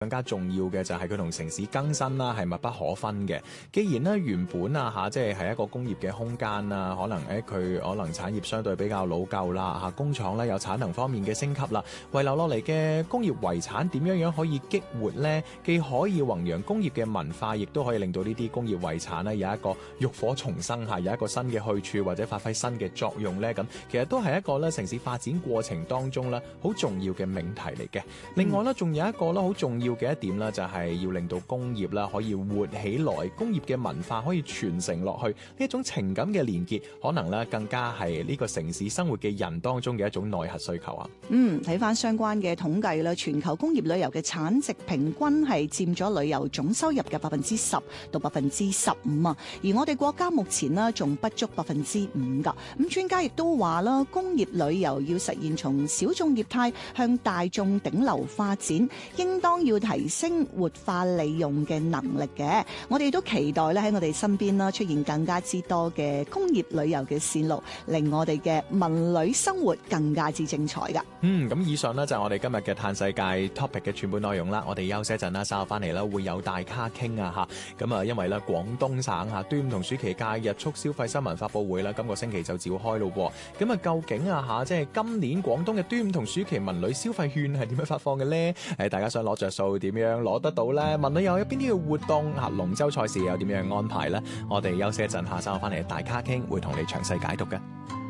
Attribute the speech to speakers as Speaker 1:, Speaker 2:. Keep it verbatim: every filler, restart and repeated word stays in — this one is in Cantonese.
Speaker 1: 更加重要嘅就係佢同城市更新啦，係密不可分嘅。既然咧原本啊嚇，即係係一個工業嘅空間啦，可能誒佢可能產業相對比較老舊啦嚇，工廠咧有產能方面嘅升級啦，遺留落嚟嘅工業遺產點樣樣可以激活呢？既可以弘揚工業嘅文化，亦都可以令到呢啲工業遺產咧有一個浴火重生嚇，有一個新嘅去處或者發揮新嘅作用呢。咁其實都係一個咧城市發展過程當中咧好重要嘅命題嚟嘅。另外咧仲有一個咧好重要嘅一點啦，就係要令到工業啦可以活起來，工業嘅文化可以傳承落去，呢一種情感嘅連結，可能咧更加係呢個城市生活嘅人當中嘅一種內核需求啊。
Speaker 2: 嗯，睇翻相關嘅統計啦，全球工業旅遊嘅產值平均係佔咗旅遊總收入嘅百分之十到百分之十五啊。而我哋國家目前呢仲不足百分之五噶。咁專家亦都話啦，工業旅遊要實現從小眾業態向大眾頂流發展，應當要提升活化利用嘅能力嘅。我哋都期待咧喺我哋身邊啦出現更加之多嘅工業旅遊嘅線路，令我哋嘅文旅生活更加之精彩噶。
Speaker 1: 嗯，咁以上呢就係我哋今日嘅嘆世界 topic 嘅全部內容啦。我哋休息一陣啦，稍後翻嚟啦會有大咖傾啊嚇。咁啊，因為咧廣東省嚇端午同暑期假日促消費新聞發佈會啦，今個星期就召開咯喎。咁啊，究竟啊嚇即係今年廣東嘅端午同暑期文旅消費券係點樣發放嘅呢？誒，大家想攞着數點樣攞得到呢？文旅又有邊啲嘅活動嚇？龍舟賽事有點樣安排呢？我哋休息一陣，下稍後翻嚟大咖傾會同你詳細解讀嘅。